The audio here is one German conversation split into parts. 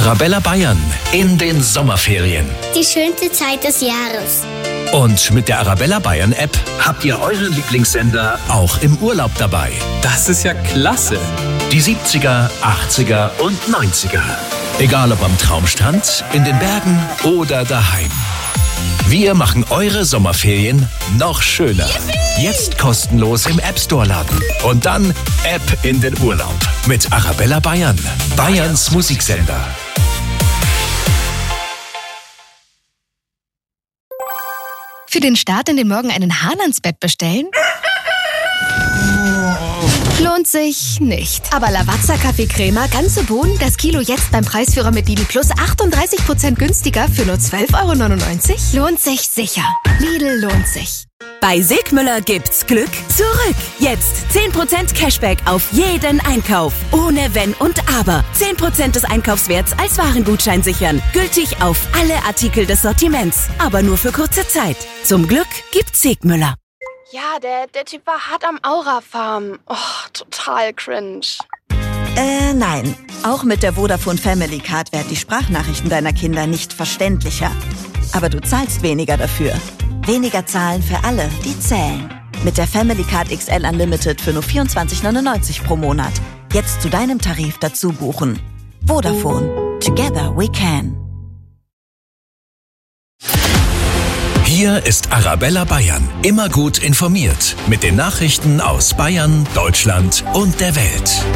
Arabella Bayern in den Sommerferien. Die schönste Zeit des Jahres. Und mit der Arabella Bayern App habt ihr eure Lieblingssender auch im Urlaub dabei. Das ist ja klasse. Die 70er, 80er und 90er. Egal ob am Traumstrand, in den Bergen oder daheim. Wir machen eure Sommerferien noch schöner. Jetzt kostenlos im App Store laden. Und dann App in den Urlaub. Mit Arabella Bayern. Bayerns Musiksender. Für den Start in den Morgen einen Hahn ans Bett bestellen? Lohnt sich nicht. Aber Lavazza Kaffeecrema, ganze Bohnen, das Kilo jetzt beim Preisführer mit Lidl Plus 38% günstiger für nur 12,99 €? Lohnt sich sicher. Lidl lohnt sich. Bei Sigmüller gibt's Glück zurück. Jetzt 10% Cashback auf jeden Einkauf. Ohne Wenn und Aber. 10% des Einkaufswerts als Warengutschein sichern. Gültig auf alle Artikel des Sortiments. Aber nur für kurze Zeit. Zum Glück gibt's Sigmüller. Ja, der Typ war hart am Aura-Farm. Oh, total cringe. Nein. Auch mit der Vodafone Family Card werden die Sprachnachrichten deiner Kinder nicht verständlicher. Aber du zahlst weniger dafür. Weniger zahlen für alle, die zählen. Mit der Family Card XL Unlimited für nur 24,99 € pro Monat. Jetzt zu deinem Tarif dazu buchen. Vodafone. Together we can. Hier ist Arabella Bayern. Immer gut informiert. Mit den Nachrichten aus Bayern, Deutschland und der Welt.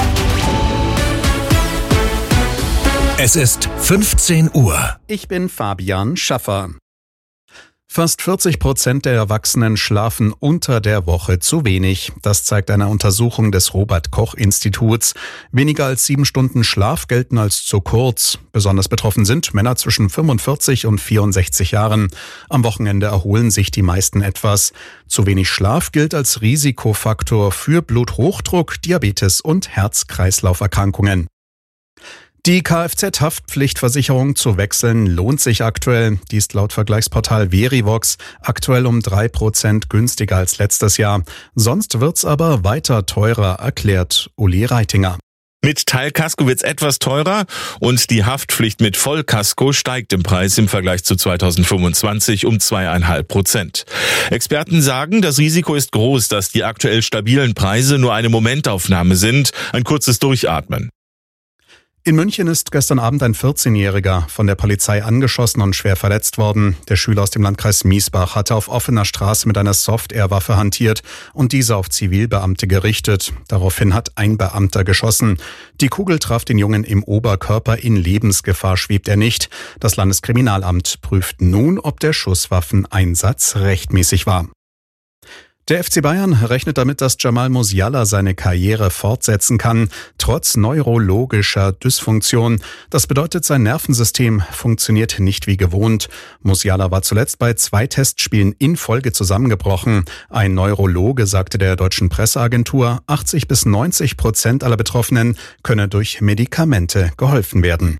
Es ist 15 Uhr. Ich bin Fabian Schaffer. Fast 40% der Erwachsenen schlafen unter der Woche zu wenig. Das zeigt eine Untersuchung des Robert-Koch-Instituts. Weniger als 7 Stunden Schlaf gelten als zu kurz. Besonders betroffen sind Männer zwischen 45 und 64 Jahren. Am Wochenende erholen sich die meisten etwas. Zu wenig Schlaf gilt als Risikofaktor für Bluthochdruck, Diabetes und Herz-Kreislauf-Erkrankungen. Die Kfz-Haftpflichtversicherung zu wechseln lohnt sich aktuell. Die ist laut Vergleichsportal Verivox aktuell um 3% günstiger als letztes Jahr. Sonst wird's aber weiter teurer, erklärt Uli Reitinger. Mit Teilkasko wird's etwas teurer und die Haftpflicht mit Vollkasko steigt im Preis im Vergleich zu 2025 um 2,5%. Experten sagen, das Risiko ist groß, dass die aktuell stabilen Preise nur eine Momentaufnahme sind, ein kurzes Durchatmen. In München ist gestern Abend ein 14-Jähriger von der Polizei angeschossen und schwer verletzt worden. Der Schüler aus dem Landkreis Miesbach hatte auf offener Straße mit einer Soft-Air-Waffe hantiert und diese auf Zivilbeamte gerichtet. Daraufhin hat ein Beamter geschossen. Die Kugel traf den Jungen im Oberkörper. In Lebensgefahr schwebt er nicht. Das Landeskriminalamt prüft nun, ob der Schusswaffeneinsatz rechtmäßig war. Der FC Bayern rechnet damit, dass Jamal Musiala seine Karriere fortsetzen kann, trotz neurologischer Dysfunktion. Das bedeutet, sein Nervensystem funktioniert nicht wie gewohnt. Musiala war zuletzt bei 2 Testspielen in Folge zusammengebrochen. Ein Neurologe sagte der deutschen Presseagentur, 80-90% aller Betroffenen könne durch Medikamente geholfen werden.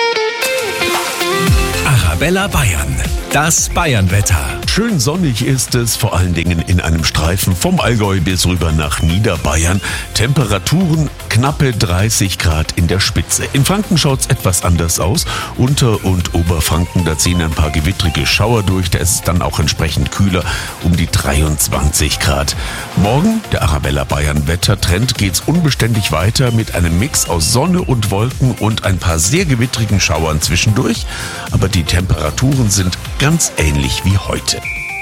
Arabella Bayern. Das Bayernwetter. Schön sonnig ist es, vor allen Dingen in einem Streifen vom Allgäu bis rüber nach Niederbayern. Temperaturen knappe 30 Grad in der Spitze. In Franken schaut's etwas anders aus. Unter- und Oberfranken, da ziehen ein paar gewittrige Schauer durch. Da ist es dann auch entsprechend kühler, um die 23 Grad. Morgen, der Arabella Bayern Wettertrend, geht's unbeständig weiter mit einem Mix aus Sonne und Wolken und ein paar sehr gewittrigen Schauern zwischendurch. Aber die Temperaturen sind ganz ähnlich wie heute.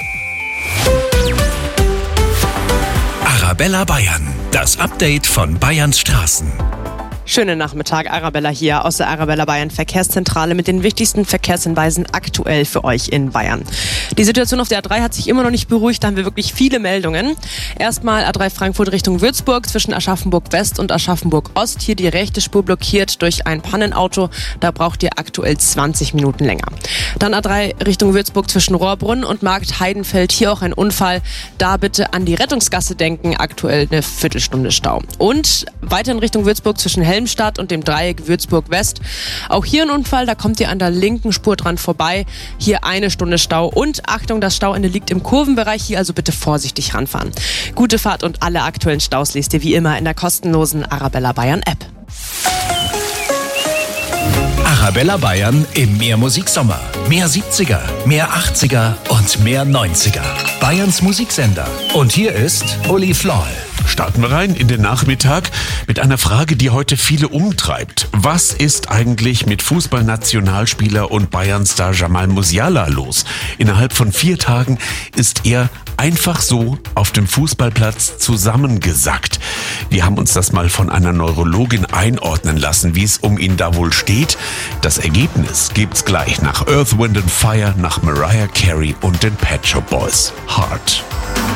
Arabella Bayern. Das Update von Bayerns Straßen. Schönen Nachmittag, Arabella hier aus der Arabella Bayern Verkehrszentrale mit den wichtigsten Verkehrshinweisen aktuell für euch in Bayern. Die Situation auf der A3 hat sich immer noch nicht beruhigt, da haben wir wirklich viele Meldungen. Erstmal A3 Frankfurt Richtung Würzburg zwischen Aschaffenburg West und Aschaffenburg Ost. Hier die rechte Spur blockiert durch ein Pannenauto, da braucht ihr aktuell 20 Minuten länger. Dann A3 Richtung Würzburg zwischen Rohrbrunn und Markt Heidenfeld, hier auch ein Unfall. Da bitte an die Rettungsgasse denken, aktuell eine Viertelstunde Stau. Und weiter in Richtung Würzburg zwischen Helmstadt und dem Dreieck Würzburg West. Auch hier ein Unfall, da kommt ihr an der linken Spur dran vorbei. Hier 1 Stunde Stau und Achtung, das Stauende liegt im Kurvenbereich, hier also bitte vorsichtig ranfahren. Gute Fahrt und alle aktuellen Staus lest ihr wie immer in der kostenlosen Arabella Bayern App. Arabella Bayern im Mehrmusiksommer. Mehr 70er, mehr 80er und mehr 90er. Bayerns Musiksender. Und hier ist Uli Floll. Starten wir rein in den Nachmittag mit einer Frage, die heute viele umtreibt. Was ist eigentlich mit Fußballnationalspieler und Bayern-Star Jamal Musiala los? Innerhalb von 4 Tagen ist er einfach so auf dem Fußballplatz zusammengesackt. Wir haben uns das mal von einer Neurologin einordnen lassen, wie es um ihn da wohl steht. Das Ergebnis gibt's gleich nach Earth, Wind & Fire, nach Mariah Carey und den Pet Shop Boys. Heart.